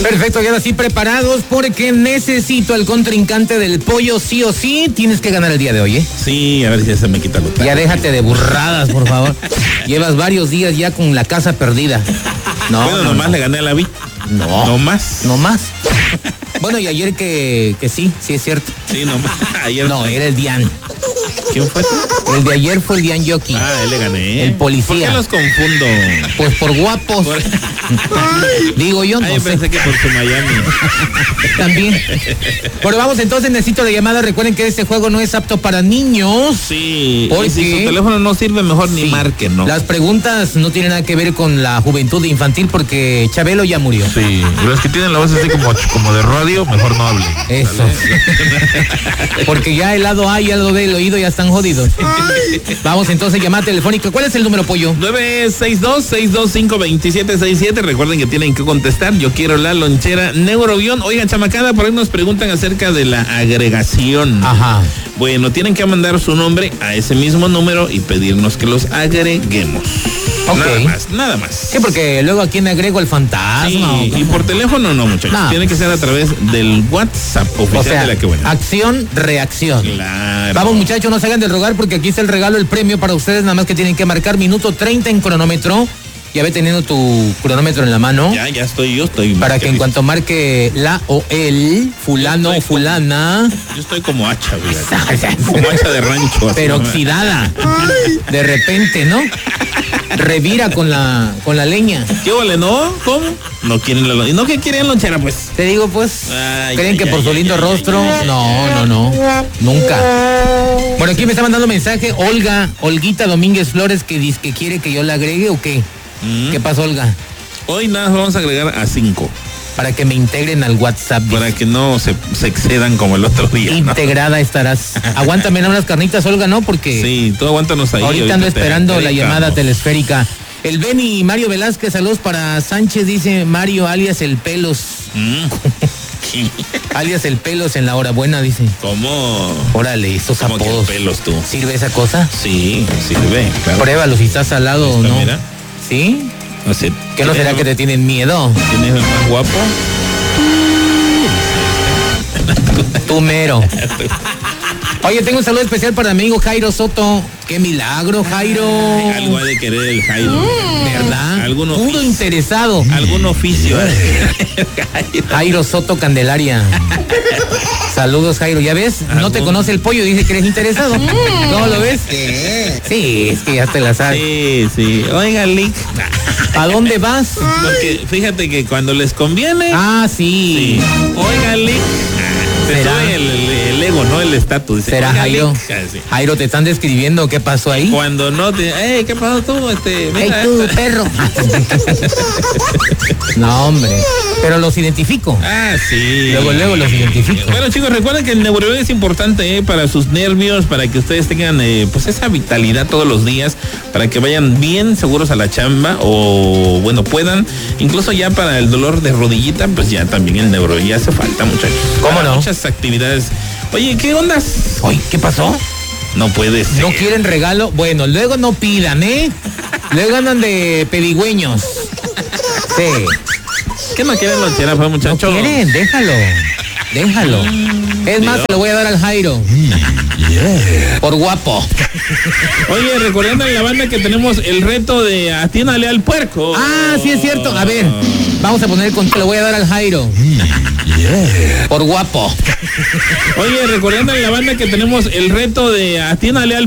Perfecto, y ahora sí preparados porque necesito al contrincante del pollo sí o sí. Tienes que ganar el día de hoy, ¿eh? Sí, a ver si ya se me quita lo tarde. Ya déjate de burradas, por favor. Llevas varios días ya con la casa perdida. No, bueno, nomás le gané a la Vi. No. No más. No más. Bueno, y ayer que sí es cierto. Sí, nomás. Ayer. No, era el Dian. ¿Quién fue tú? El de ayer fue el Dian Yoki. Ah, él le gané. El policía. ¿Por qué los confundo? Pues por guapos. Digo yo, no sé. Pensé que por su Miami. También. Bueno, vamos entonces, necesito de llamada. Recuerden que este juego no es apto para niños. Sí. Porque y si su teléfono no sirve, mejor ni marquen, ¿no? Las preguntas no tienen nada que ver con la juventud infantil porque Chabelo ya murió. Sí, y los que tienen la voz así como de radio, mejor no hablen. Eso. Porque ya el lado A y el lado B del oído ya están jodidos. Vamos entonces, llamada telefónica. ¿Cuál es el número, pollo? 962-625-2767. Recuerden que tienen que contestar. Yo quiero la lonchera Neurobión. Oigan, chamacada, por ahí nos preguntan acerca de la agregación. Ajá. Bueno, tienen que mandar su nombre a ese mismo número y pedirnos que los agreguemos. Okay. Nada más. Sí, porque luego aquí me agrego el fantasma. Sí, y por teléfono no, muchachos. No. Tiene que ser a través del WhatsApp oficial, o sea, de La Que Buena. acción, reacción. Claro. Vamos, muchachos, no se hagan del rogar porque aquí está el regalo, el premio para ustedes. Nada más que tienen que marcar minuto 30 en cronómetro. Ya ve teniendo tu cronómetro en la mano. Ya estoy. Para que en cuanto marque la o el, fulano o fulana. Yo estoy como hacha, ¿verdad? Como hacha de rancho. Pero oxidada. De repente, ¿no? Revira con la leña. ¿Qué vale, no? ¿Cómo? No quieren la lonchera. ¿No que quieren lonchera, pues? Te digo, pues, Ay, creen que por su lindo rostro. No. Nunca. Bueno, aquí me está mandando mensaje Olguita Domínguez Flores, que dice que quiere que yo la agregue o qué. ¿Qué pasó, Olga? Hoy nada, vamos a agregar a 5. Para que me integren al WhatsApp. Para que no se excedan como el otro día. Integrada, ¿no? Estarás. Aguántame unas carnitas, Olga, ¿no? Porque sí, tú aguántanos ahí. Ahorita ando esperando la llamada telesférica. El Beni Mario Velázquez, saludos para Sánchez, dice Mario alias el Pelos. Alias el Pelos en la hora buena, dice. ¿Cómo? Órale, estos ¿Cómo apodos. que Pelos tú? ¿Sirve esa cosa? Sí, sirve, claro. Pruébalo si estás al lado o no. Mira. ¿Sí? No sé. ¿Qué no será que te tienen miedo? ¿Quién es el más guapo? Tú mero. Oye, tengo un saludo especial para mi amigo Jairo Soto. ¡Qué milagro, Jairo! Ay, algo ha de querer el Jairo. ¿Verdad? Puro oficio. Interesado. Algún oficio. Jairo Soto Candelaria. Saludos, Jairo. ¿Ya ves? No te conoce el pollo, dice que eres interesado. ¿Cómo lo ves? Sí, es que ya te la sabes. Sí. Oiga, Lick. ¿A dónde vas? Porque fíjate que cuando les conviene. Ah, sí. Oiga, Lick. Se sube el ego, ¿no? El estatus. ¿Será Jairo? Sí. Jairo, te están describiendo qué pasó ahí. Cuando no te... ¿qué pasó tú? Mira, tú, perro. No, hombre. Pero los identifico. Ah, sí. Luego los identifico. Bueno, chicos, recuerden que el Neurobión es importante para sus nervios, para que ustedes tengan pues esa vitalidad todos los días, para que vayan bien seguros a la chamba o, bueno, puedan. Incluso ya para el dolor de rodillita, pues ya también el Neurobión ya hace falta, muchachos. ¿Cómo no? Muchas actividades. Oye, ¿qué ondas? Oye, ¿qué pasó? No puede ser. ¿No quieren regalo? Bueno, luego no pidan, ¿eh? Luego andan de pedigüeños. Sí. ¿Qué no quieren lonchera, pues, muchachos? No quieren, déjalo. Es más, se lo voy a dar al Jairo. Por guapo. Oye, recordando en la banda que tenemos el reto de atiéndale al puerco. Ah, sí es cierto. A ver, vamos a poner se lo voy a dar al Jairo. Por guapo. Oye, recordando en la banda que tenemos el reto de atiéndale al